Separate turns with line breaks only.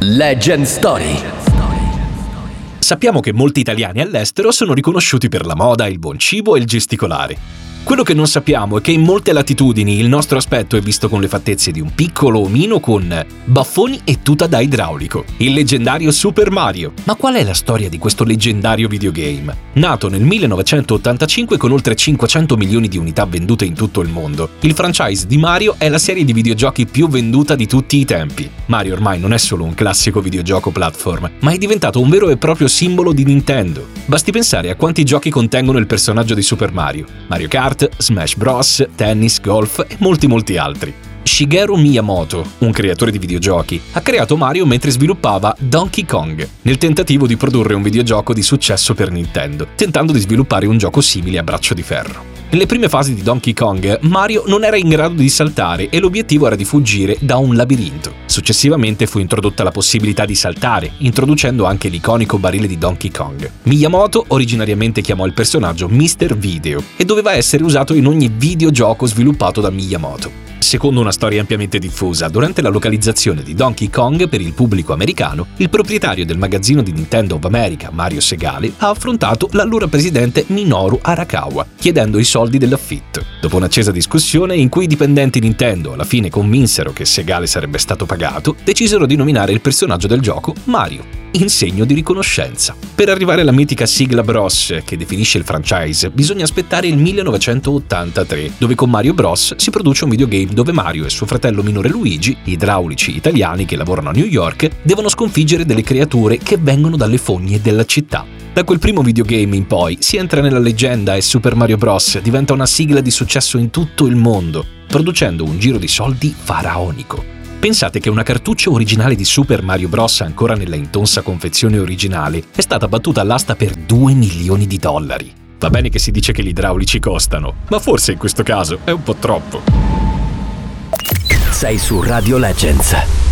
Legend Story.
Sappiamo che molti italiani all'estero sono riconosciuti per la moda, il buon cibo e il gesticolare. Quello che non sappiamo è che in molte latitudini il nostro aspetto è visto con le fattezze di un piccolo omino con baffoni e tuta da idraulico, il leggendario Super Mario. Ma qual è la storia di questo leggendario videogame? Nato nel 1985 con oltre 500 milioni di unità vendute in tutto il mondo, il franchise di Mario è la serie di videogiochi più venduta di tutti i tempi. Mario ormai non è solo un classico videogioco platform, ma è diventato un vero e proprio simbolo di Nintendo. Basti pensare a quanti giochi contengono il personaggio di Super Mario: Mario Kart, Smash Bros, tennis, golf e molti altri. Shigeru Miyamoto, un creatore di videogiochi, ha creato Mario mentre sviluppava Donkey Kong, nel tentativo di produrre un videogioco di successo per Nintendo, tentando di sviluppare un gioco simile a braccio di ferro. Nelle prime fasi di Donkey Kong, Mario non era in grado di saltare e l'obiettivo era di fuggire da un labirinto. Successivamente fu introdotta la possibilità di saltare, introducendo anche l'iconico barile di Donkey Kong. Miyamoto originariamente chiamò il personaggio Mr. Video e doveva essere usato in ogni videogioco sviluppato da Miyamoto. Secondo una storia ampiamente diffusa, durante la localizzazione di Donkey Kong per il pubblico americano, il proprietario del magazzino di Nintendo of America, Mario Segale, ha affrontato l'allora presidente Minoru Arakawa, chiedendo i soldi dell'affitto. Dopo un'accesa discussione in cui i dipendenti Nintendo alla fine convinsero che Segale sarebbe stato pagato, decisero di nominare il personaggio del gioco Mario, in segno di riconoscenza. Per arrivare alla mitica sigla Bros che definisce il franchise, bisogna aspettare il 1983, dove con Mario Bros si produce un videogame dove Mario e suo fratello minore Luigi, idraulici italiani che lavorano a New York, devono sconfiggere delle creature che vengono dalle fogne della città. Da quel primo videogame in poi si entra nella leggenda e Super Mario Bros diventa una sigla di successo in tutto il mondo, producendo un giro di soldi faraonico. Pensate che una cartuccia originale di Super Mario Bros. Ancora nella intonsa confezione originale è stata battuta all'asta per $2 milioni. Va bene che si dice che gli idraulici costano, ma forse in questo caso è un po' troppo.
Sei su Radio Legends.